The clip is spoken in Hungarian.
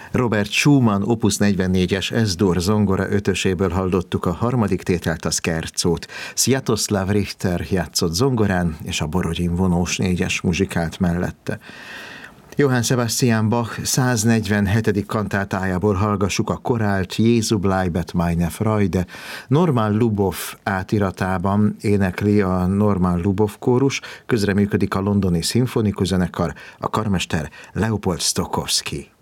Robert Schumann opus 44-es S-dur zongora ötöséből hallottuk a harmadik tételt, a Scherzót. Sviatoslav Richter játszott zongorán, és a Borodin vonós négyes muzsikált mellette. Johann Sebastian Bach 147. kantátájából hallgassuk a korált Jézu bleibet meine Freude. Norman Lubov átiratában énekli a Norman Lubov kórus, közreműködik a londoni szimfonikus zenekar, a karmester Leopold Stokowski.